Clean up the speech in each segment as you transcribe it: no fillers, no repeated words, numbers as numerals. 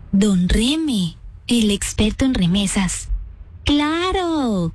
Don Reme, el experto en remesas. ¡Claro!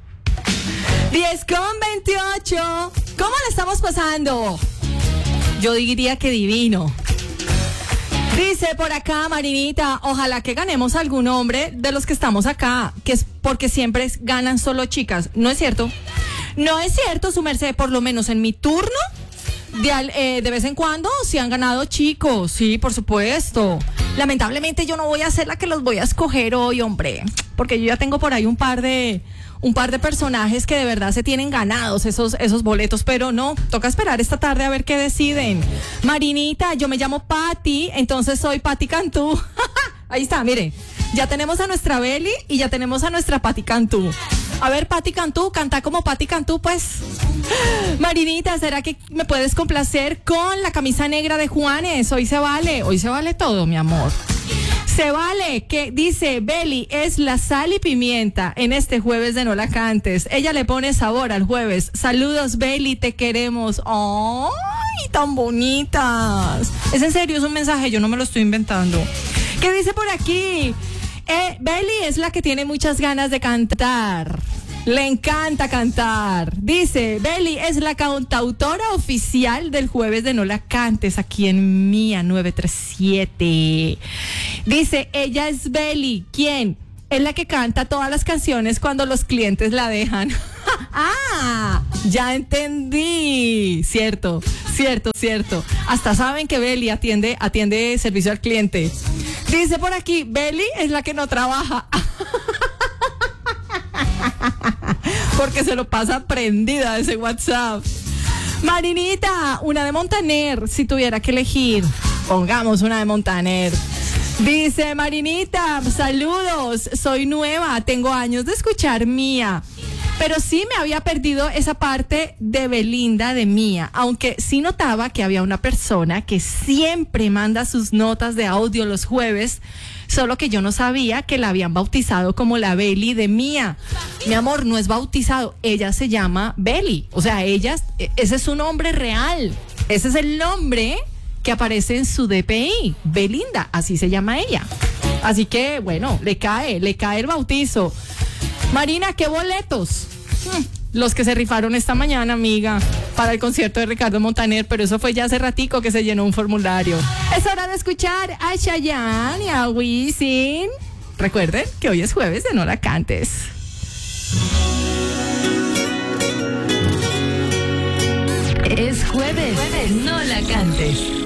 10:28. ¿Cómo le estamos pasando? Yo diría que divino. Dice por acá Marinita, ojalá que ganemos algún hombre de los que estamos acá, que es porque siempre ganan solo chicas. No es cierto. No es cierto, su merced, por lo menos en mi turno, de vez en cuando sí han ganado chicos, sí, por supuesto. Lamentablemente yo no voy a ser la que los voy a escoger hoy, hombre, porque yo ya tengo por ahí un par de personajes que de verdad se tienen ganados esos boletos, pero no, toca esperar esta tarde a ver qué deciden. Marinita, yo me llamo Patti, entonces soy Patti Cantú. Ahí está, mire, ya tenemos a nuestra Beli y ya tenemos a nuestra Patti Cantú. A ver, Patti Cantú, canta como Patti Cantú, pues. Marinita, ¿será que me puedes complacer con la camisa negra de Juanes? Hoy se vale todo, mi amor. Se vale, que dice Beli es la sal y pimienta en este jueves de No La Cantes. Ella le pone sabor al jueves. Saludos, Beli, te queremos. ¡Ay, tan bonitas! Es en serio, es un mensaje, yo no me lo estoy inventando. ¿Qué dice por aquí? Beli es la que tiene muchas ganas de cantar. Le encanta cantar. Dice, Beli es la cantautora oficial del jueves de No La Cantes aquí en Mía 937. Dice, ella es Beli. ¿Quién? Es la que canta todas las canciones cuando los clientes la dejan. ¡Ah! Ya entendí. Cierto. Hasta saben que Beli atiende servicio al cliente. Dice por aquí, Beli es la que no trabaja. Porque se lo pasa prendida ese WhatsApp. Marinita, una de Montaner, si tuviera que elegir. Pongamos una de Montaner. Dice Marinita, saludos, soy nueva, tengo años de escuchar Mía. Pero sí me había perdido esa parte de Belinda de Mía, aunque sí notaba que había una persona que siempre manda sus notas de audio los jueves, solo que yo no sabía que la habían bautizado como la Beli de Mía. Mi amor, no es bautizado, ella se llama Beli, o sea, ese es su nombre real, ese es el nombre que aparece en su DPI, Belinda, así se llama ella. Así que, bueno, le cae el bautizo. Marina, ¿qué boletos? Los que se rifaron esta mañana, amiga, para el concierto de Ricardo Montaner, pero eso fue ya hace ratico que se llenó un formulario. Es hora de escuchar a Chayanne y a Wisin. Recuerden que hoy es jueves de No La Cantes. Es jueves, No La Cantes.